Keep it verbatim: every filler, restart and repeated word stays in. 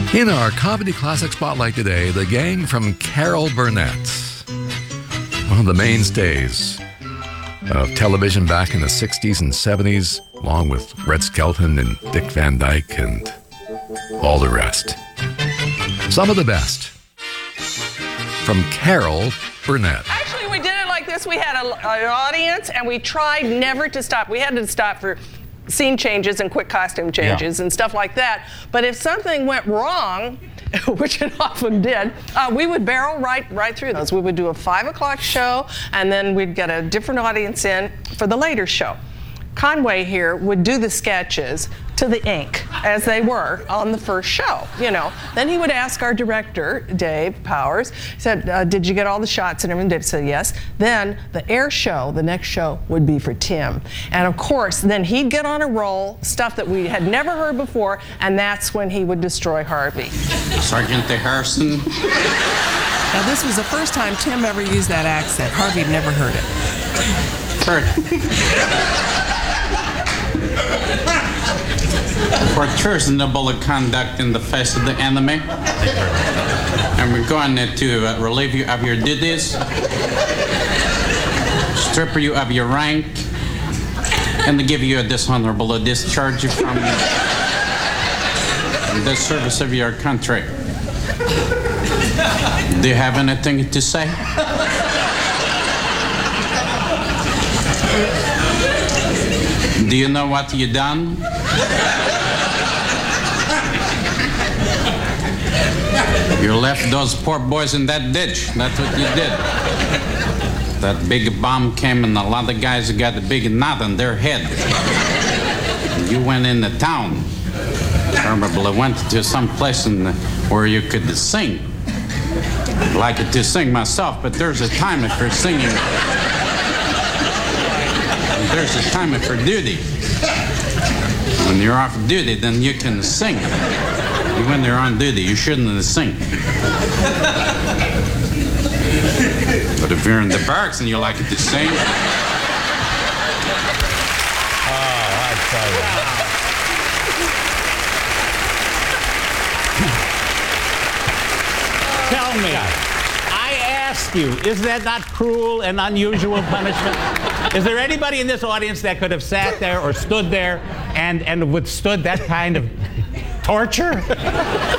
In our Comedy Classic Spotlight today, the gang from Carol Burnett, one of the mainstays of television back in the sixties and seventies, along with Red Skelton and Dick Van Dyke and all the rest. Some of the best from Carol Burnett. Actually, we did it like this. We had a, an audience, and we tried never to stop. We had to stop for scene changes and quick costume changes yeah. and stuff like that. But if something went wrong, which it often did, uh, we would barrel right right through those. We would do a five o'clock show, and then we'd get a different audience in for the later show. Conway here would do the sketches to the ink as they were on the first show, you know. Then he would ask our director, Dave Powers, he said, uh, did you get all the shots and everything? Dave said yes. Then the air show, the next show, would be for Tim. And of course, then he'd get on a roll, stuff that we had never heard before, and that's when he would destroy Harvey. Sergeant Harrison. Now this was the first time Tim ever used that accent. Harvey had never heard it. Kurt. For treasonable conduct in the face of the enemy, and we're going to uh, relieve you of your duties, strip you of your rank, and to give you a dishonorable discharge from the service of your country. Do you have anything to say? Do you know what you done? You left those poor boys in that ditch. That's what you did. That big bomb came and a lot of guys got a big knot on their head. You went into town. Probably went to some place in the, where you could sing. I'd like to sing myself, but there's a time for singing. There's a time for duty. When you're off duty, then you can sing. When they're on duty, you shouldn't sing. But if you're in the barracks and you like it to sing. Oh, I tell you. Tell me, I ask you, is that not cruel and unusual punishment? Is there anybody in this audience that could have sat there or stood there and, and withstood that kind of torture?